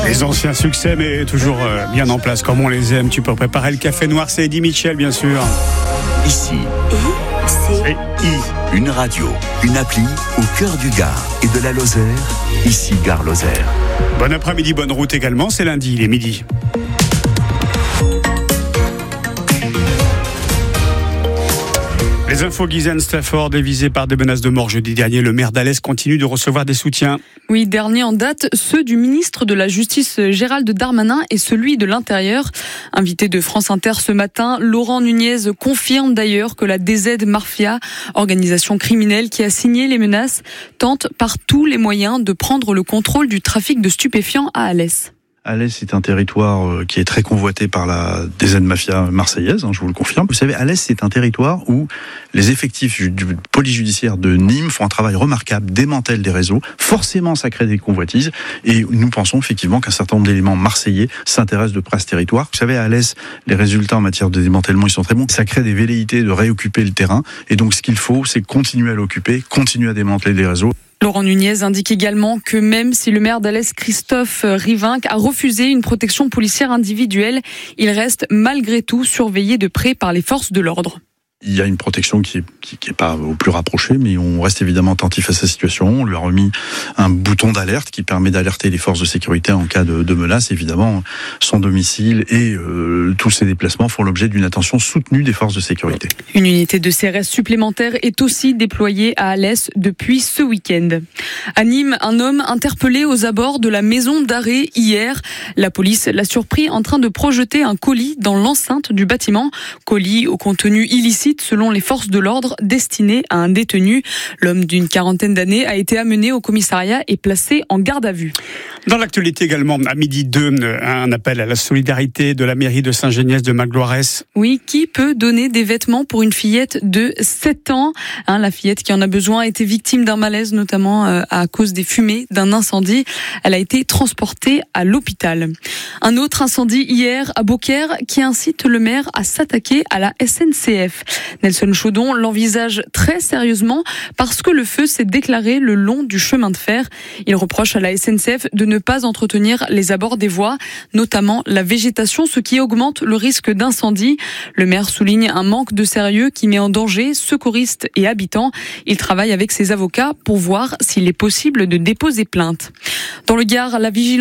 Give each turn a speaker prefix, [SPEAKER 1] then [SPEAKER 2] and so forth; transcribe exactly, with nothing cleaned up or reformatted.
[SPEAKER 1] Les anciens succès, mais toujours euh, bien en place, comme on les aime. Tu peux préparer le café noir, c'est Eddie Mitchell, bien sûr.
[SPEAKER 2] Ici,
[SPEAKER 1] C'est I.
[SPEAKER 2] une radio, une appli au cœur du Gard et de la Lozère. Ici, Gare Lozère.
[SPEAKER 1] Bon après-midi, bonne route également, c'est lundi, il est midi. Les infos, Guyzane Stafford est visé par des menaces de mort jeudi dernier. Le maire d'Alès continue de recevoir des soutiens.
[SPEAKER 3] Oui, dernier en date, ceux du ministre de la Justice Gérald Darmanin et celui de l'Intérieur. Invité de France Inter ce matin, Laurent Nunez confirme d'ailleurs que la D Z Mafia, organisation criminelle qui a signé les menaces, tente par tous les moyens de prendre le contrôle du trafic de stupéfiants à Alès.
[SPEAKER 4] Alès est un territoire qui est très convoité par la D Z Mafia marseillaise, hein, je vous le confirme. Vous savez, Alès, c'est un territoire où les effectifs du police judiciaire de Nîmes font un travail remarquable, démantèlent des réseaux. Forcément, ça crée des convoitises. Et nous pensons effectivement qu'un certain nombre d'éléments marseillais s'intéressent de près à ce territoire. Vous savez, à Alès, les résultats en matière de démantèlement, ils sont très bons. Ça crée des velléités de réoccuper le terrain. Et donc, ce qu'il faut, c'est continuer à l'occuper, continuer à démanteler des réseaux.
[SPEAKER 3] Laurent Nunez indique également que même si le maire d'Alès, Christophe Rivinc, a refusé une protection policière individuelle, il reste malgré tout surveillé de près par les forces de l'ordre.
[SPEAKER 4] Il y a une protection qui est, qui, qui est pas au plus rapproché, mais on reste évidemment attentif à sa situation. On lui a remis un bouton d'alerte qui permet d'alerter les forces de sécurité en cas de, de menace. Évidemment, son domicile et euh, tous ses déplacements font l'objet d'une attention soutenue des forces de sécurité.
[SPEAKER 3] Une unité de C R S supplémentaire est aussi déployée à Alès depuis ce week-end. À Nîmes, un homme interpellé aux abords de la maison d'arrêt hier. La police l'a surpris en train de projeter un colis dans l'enceinte du bâtiment. Colis au contenu illicite selon les forces de l'ordre, destiné à un détenu. L'homme d'une quarantaine d'années a été amené au commissariat et placé en garde à vue.
[SPEAKER 1] Dans l'actualité également, à midi deux, un appel à la solidarité de la mairie de Saint-Géniès de Magloirès.
[SPEAKER 3] Oui, qui peut donner des vêtements pour une fillette de sept ans, hein, la fillette qui en a besoin a été victime d'un malaise, notamment euh, à cause des fumées d'un incendie. Elle a été transportée à l'hôpital. Un autre incendie hier à Beaucaire qui incite le maire à s'attaquer à la S N C F. Nelson Chaudon l'envisage très sérieusement parce que le feu s'est déclaré le long du chemin de fer. Il reproche à la S N C F de ne pas entretenir les abords des voies, notamment la végétation, ce qui augmente le risque d'incendie. Le maire souligne un manque de sérieux qui met en danger secouristes et habitants. Il travaille avec ses avocats pour voir s'il est possible de déposer plainte. Dans le Gard, la vigilance